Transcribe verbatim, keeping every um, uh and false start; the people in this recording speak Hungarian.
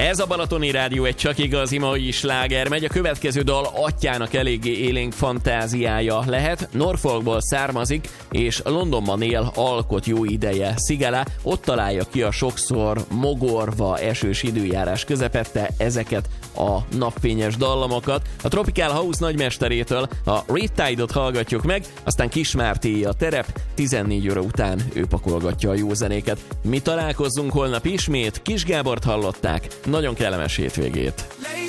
Ez a Balatoni Rádió egy csak igazi mai sláger. Megy a következő dal, atyának eléggé élénk fantáziája lehet. Norfolkból származik, és Londonban él, alkot jó ideje. Szigele ott találja ki a sokszor mogorva esős időjárás közepette ezeket a napfényes dallamokat. A Tropical House nagymesterétől a Red Tide-ot hallgatjuk meg, aztán Kis Márté a terep, tizennégy óra után ő pakolgatja a jó zenéket. Mi találkozzunk holnap ismét, Kis Gábort hallották, nagyon kellemes hétvégét.